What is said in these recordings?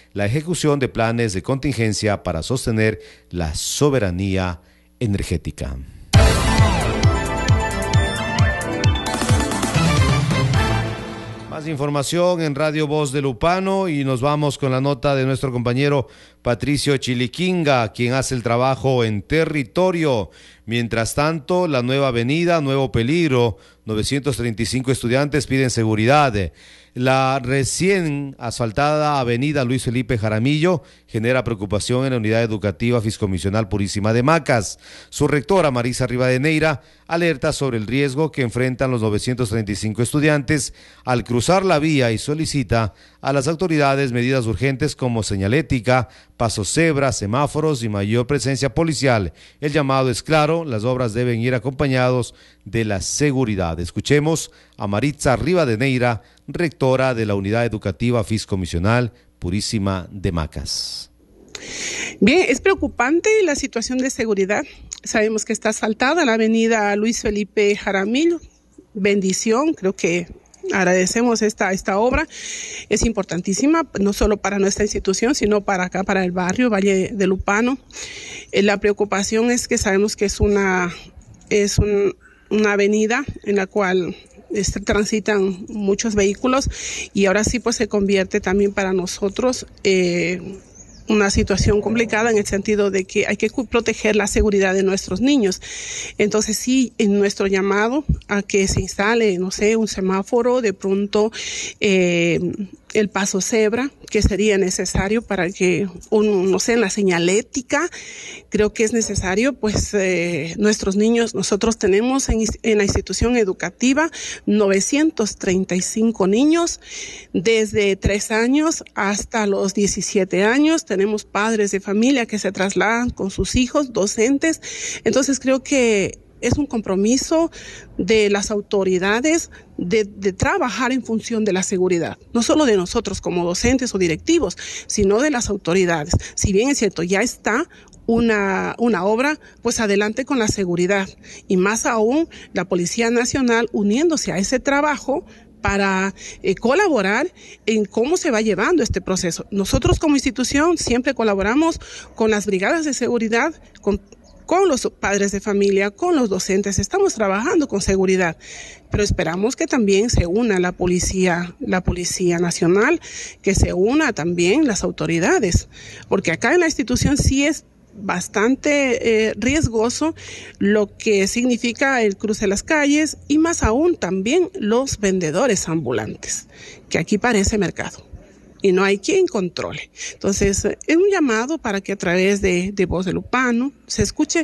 la ejecución de planes de contingencia para sostener la soberanía energética. Más información en Radio Voz de Lupano y nos vamos con la nota de nuestro compañero Patricio Chiliquinga, quien hace el trabajo en territorio. Mientras tanto, la nueva avenida, nuevo peligro, 935 estudiantes piden seguridad. La recién asfaltada avenida Luis Felipe Jaramillo genera preocupación en la unidad educativa fiscomisional Purísima de Macas. Su rectora, Marisa Rivadeneira, alerta sobre el riesgo que enfrentan los 935 estudiantes al cruzar la vía y solicita a las autoridades medidas urgentes como señalética, pasos cebra, semáforos y mayor presencia policial. El llamado es claro, las obras deben ir acompañados de la seguridad. Escuchemos a Marisa Rivadeneira, rectora de la Unidad Educativa Fiscomisional Purísima de Macas. Bien, es preocupante la situación de seguridad. Sabemos que está asfaltada la avenida Luis Felipe Jaramillo. Bendición, creo que agradecemos esta obra. Es importantísima, no solo para nuestra institución, sino para acá, para el barrio Valle de Lupano. La preocupación es que sabemos que es una avenida en la cual transitan muchos vehículos y ahora sí pues se convierte también para nosotros una situación complicada en el sentido de que hay que proteger la seguridad de nuestros niños. Entonces sí, en nuestro llamado a que se instale, no sé, un semáforo, de pronto el paso cebra, que sería necesario para que, no sé, en la señalética, creo que es necesario, pues nuestros niños, nosotros tenemos en la institución educativa 935 niños, desde 3 años hasta los 17 años, tenemos padres de familia que se trasladan con sus hijos, docentes, entonces creo que es un compromiso de las autoridades de trabajar en función de la seguridad, no solo de nosotros como docentes o directivos, sino de las autoridades. Si bien es cierto, ya está una obra, pues adelante con la seguridad y más aún la Policía Nacional uniéndose a ese trabajo para colaborar en cómo se va llevando este proceso. Nosotros como institución siempre colaboramos con las brigadas de seguridad, con los padres de familia, con los docentes, estamos trabajando con seguridad, pero esperamos que también se una la Policía Nacional, que se una también las autoridades, porque acá en la institución sí es bastante riesgoso lo que significa el cruce de las calles y más aún también los vendedores ambulantes, que aquí parece mercado y no hay quien controle. Entonces, es un llamado para que a través de Voz de Lupano se escuche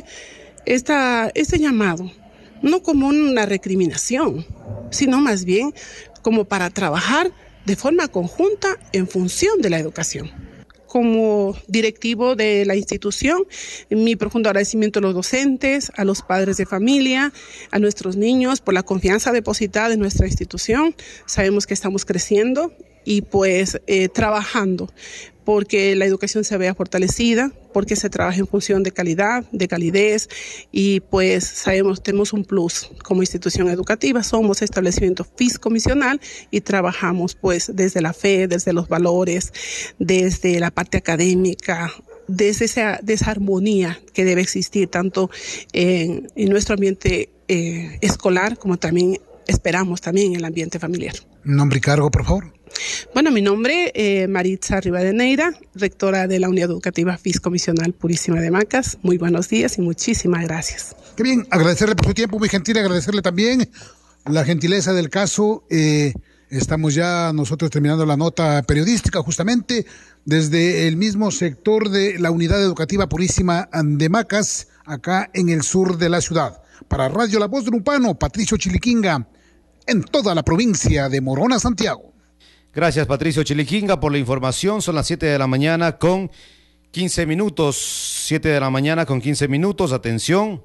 este llamado, no como una recriminación, sino más bien como para trabajar de forma conjunta en función de la educación. Como directivo de la institución, mi profundo agradecimiento a los docentes, a los padres de familia, a nuestros niños por la confianza depositada en nuestra institución. Sabemos que estamos creciendo y pues trabajando porque la educación se vea fortalecida, porque se trabaja en función de calidad, de calidez y pues sabemos, tenemos un plus como institución educativa, somos establecimiento fiscomisional y trabajamos pues desde la fe, desde los valores, desde la parte académica, desde esa armonía que debe existir tanto en nuestro ambiente escolar como también esperamos también en el ambiente familiar. Nombre y cargo, por favor. Bueno, mi nombre es Marisa Rivadeneira, rectora de la Unidad Educativa Fiscomisional Purísima de Macas. Muy buenos días y muchísimas gracias. Qué bien, agradecerle por su tiempo, muy gentil, agradecerle también la gentileza del caso. Estamos ya nosotros terminando la nota periodística justamente desde el mismo sector de la Unidad Educativa Purísima de Macas, acá en el sur de la ciudad. Para Radio La Voz de Lupano, Patricio Chiliquinga, en toda la provincia de Morona, Santiago. Gracias, Patricio Chiliquinga, por la información. Son las 7 de la mañana con 15 minutos. 7 de la mañana con 15 minutos. Atención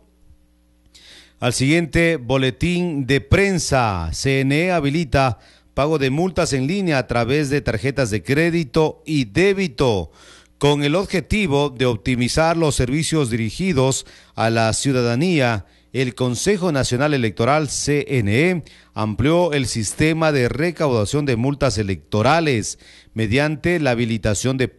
al siguiente boletín de prensa. CNE habilita pago de multas en línea a través de tarjetas de crédito y débito, con el objetivo de optimizar los servicios dirigidos a la ciudadanía. El Consejo Nacional Electoral, CNE, amplió el sistema de recaudación de multas electorales mediante la habilitación de